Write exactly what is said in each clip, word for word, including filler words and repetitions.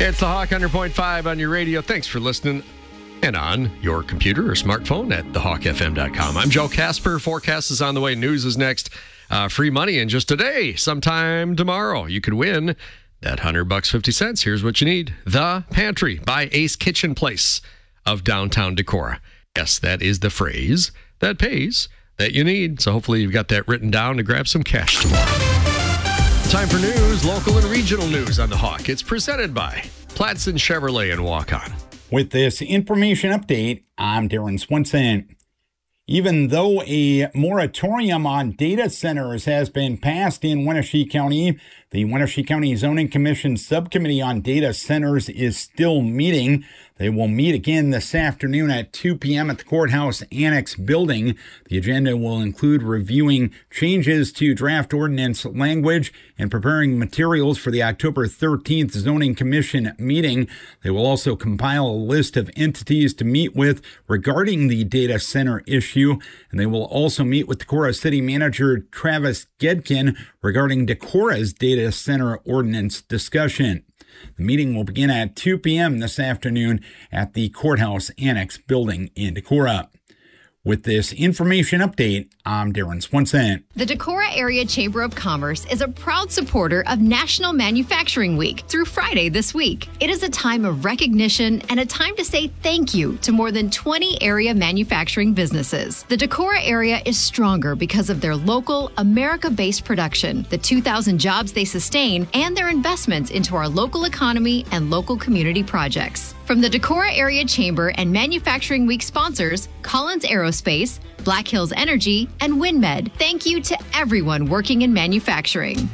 It's the Hawk one hundred point five on your radio. Thanks for listening. And on your computer or smartphone at the hawk f m dot com. I'm Joe Casper. Forecast is on the way. News is next. Uh, free money in just a day. Sometime tomorrow, you could win that one hundred bucks fifty cents. Here's what you need. The Pantry by Ace Kitchen Place of downtown Decorah. Yes, that is the phrase that pays that you need. So hopefully you've got that written down to grab some cash tomorrow. Time for news, local and regional news on the Hawk. It's presented by Platson Chevrolet and Walk-On. With this information update, I'm Darren Swenson. Even though a moratorium on data centers has been passed in Wenatchee County, the Wenatchee County Zoning Commission Subcommittee on Data Centers is still meeting. They will meet again this afternoon at two p.m. at the Courthouse Annex building. The agenda will include reviewing changes to draft ordinance language and preparing materials for the October thirteenth Zoning Commission meeting. They will also compile a list of entities to meet with regarding the data center issue, and they will also meet with Decorah City Manager Travis Gedkin regarding Decorah's data center ordinance discussion. The meeting will begin at two p.m. this afternoon at the Courthouse Annex building in Decorah. With this information update, I'm Darren Swenson. The Decorah Area Chamber of Commerce is a proud supporter of National Manufacturing Week through Friday this week. It is a time of recognition and a time to say thank you to more than twenty area manufacturing businesses. The Decorah area is stronger because of their local, America-based production, the two thousand jobs they sustain, and their investments into our local economy and local community projects. From the Decorah Area Chamber and Manufacturing Week sponsors, Collins Aerospace, Black Hills Energy, and WinMed, thank you to everyone working in manufacturing.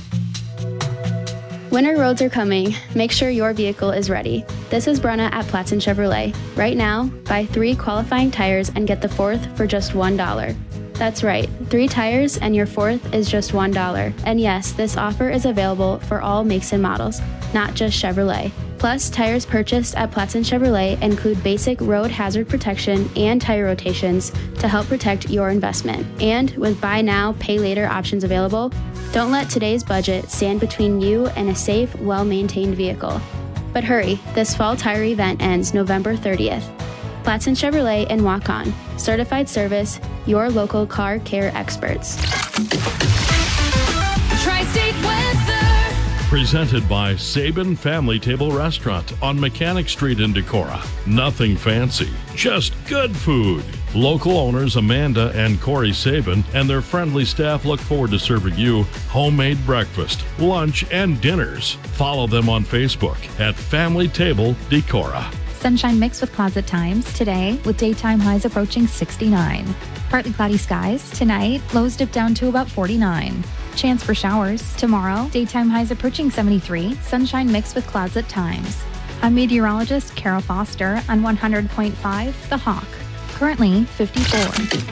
Winter roads are coming. Make sure your vehicle is ready. This is Brenna at Platson Chevrolet. Right now, buy three qualifying tires and get the fourth for just one dollar. That's right, three tires and your fourth is just one dollar. And yes, this offer is available for all makes and models, not just Chevrolet. Plus, tires purchased at Platson Chevrolet include basic road hazard protection and tire rotations to help protect your investment. And with buy now, pay later options available, don't let today's budget stand between you and a safe, well-maintained vehicle. But hurry, this fall tire event ends November thirtieth. Platson Chevrolet and Walk-On. Certified service, your local car care experts. Tri-State weather. Presented by Sabin Family Table Restaurant on Mechanic Street in Decorah. Nothing fancy, just good food. Local owners Amanda and Corey Sabin and their friendly staff look forward to serving you homemade breakfast, lunch, and dinners. Follow them on Facebook at Family Table Decorah. Sunshine mixed with clouds at times today, with daytime highs approaching sixty-nine. Partly cloudy skies tonight, lows dip down to about forty-nine. Chance for showers tomorrow, daytime highs approaching seventy-three, sunshine mixed with clouds at times. I'm meteorologist Carol Foster on one hundred point five The Hawk. Currently fifty-four.